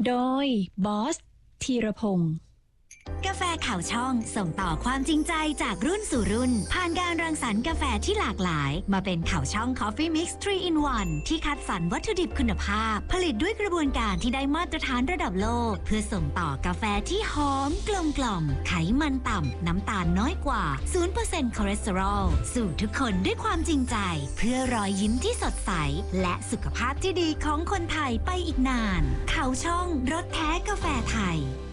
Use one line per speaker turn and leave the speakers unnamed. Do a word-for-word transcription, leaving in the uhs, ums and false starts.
โดยบอสธีรพงศ์
กาแฟข่าวช่องส่งต่อความจริงใจจากรุ่นสู่รุ่นผ่านการรังสรรค์กาแฟที่หลากหลายมาเป็นข่าวช่อง Coffee Mix ทรี in วัน ที่คัดสรรวัตถุดิบคุณภาพผลิตด้วยกระบวนการที่ได้มาตรฐานระดับโลกเพื่อส่งต่อกาแฟที่หอมกลมกล่อมไขมันต่ำน้ำตาลน้อยกว่า ศูนย์เปอร์เซ็นต์ คอเลสเตอรอลสู่ทุกคนด้วยความจริงใจเพื่อรอยยิ้มที่สดใสและสุขภาพที่ดีของคนไทยไปอีกนานข่าวช่องรสแท้กาแฟไทย